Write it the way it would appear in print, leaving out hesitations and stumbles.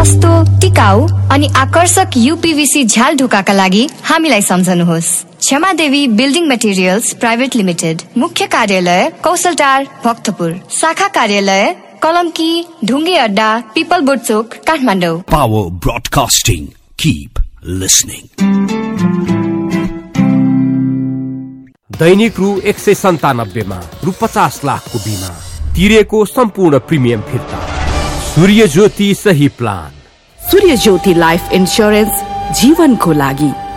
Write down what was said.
सस्तो, टिकाऊ अनि आकर्षक यूपीवीसी झ्याल ढोकाका लागि हामीलाई सम्झनुहोस्। क्षमादेवी बिल्डिङ मटेरियल्स प्राइभेट लिमिटेड, मुख्य कार्यालय कौशलटार भक्तपुर, शाखा कार्यालय कलम्की ढुङ्गे अड्डा पिपलबोट चोक Kathmandu. Power broadcasting, keep listening. दैनिक रु 197 मा रु 50 लाखको बिमा तिरेको सम्पूर्ण प्रिमियम फिर्ता। सूर्य ज्योति सही प्लान। सूर्य ज्योति लाइफ इन्स्योरेन्स, जीवनको लागि।